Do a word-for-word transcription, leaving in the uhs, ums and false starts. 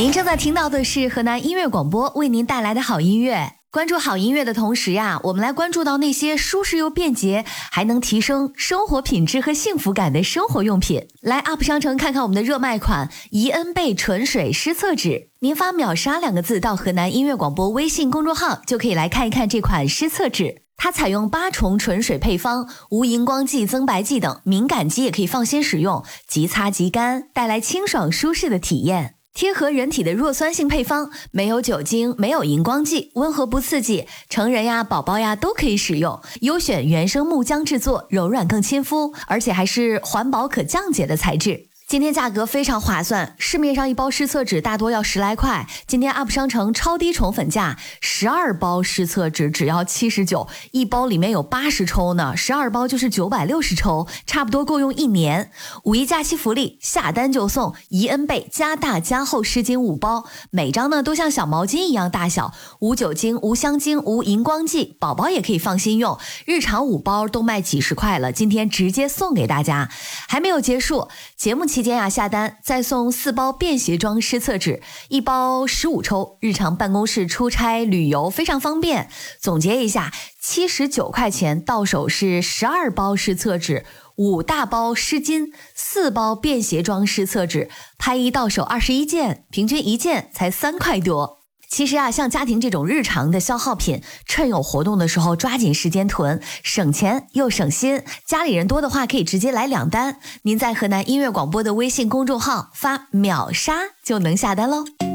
您正在听到的是河南音乐广播为您带来的好音乐。关注好音乐的同时呀，我们来关注到那些舒适又便捷，还能提升生活品质和幸福感的生活用品。来 U P 商城看看我们的热卖款怡恩贝纯水湿厕纸，您发秒杀两个字到河南音乐广播微信公众号，就可以来看一看这款湿厕纸。它采用八重纯水配方，无荧光剂、增白剂等，敏感肌也可以放心使用，即擦即干，带来清爽舒适的体验。贴合人体的弱酸性配方，没有酒精，没有荧光剂，温和不刺激，成人呀、宝宝呀都可以使用。优选原生木浆制作，柔软更亲肤，而且还是环保可降解的材质。今天价格非常划算，市面上一包湿厕纸大多要十来块，今天 U P 商城超低宠粉价，十二包湿厕纸只要七十九，一包里面有八十抽呢，十二包就是九百六十抽，差不多够用一年。五一假期福利，下单就送怡恩贝加大加厚湿巾五包，每张呢都像小毛巾一样大小，无酒精、无香精、无荧光剂，宝宝也可以放心用。日常五包都卖几十块了，今天直接送给大家。还没有结束，节目期间啊下单再送四包便携装湿厕纸，一包十五抽，日常办公室、出差、旅游非常方便。总结一下，七十九块钱到手是十二包湿厕纸，五大包湿巾，四包便携装湿厕纸，拍一到手二十一件，平均一件才三块多。其实啊，像家庭这种日常的消耗品，趁有活动的时候抓紧时间囤，省钱又省心。家里人多的话，可以直接来两单。您在河南音乐广播的微信公众号发秒杀就能下单喽。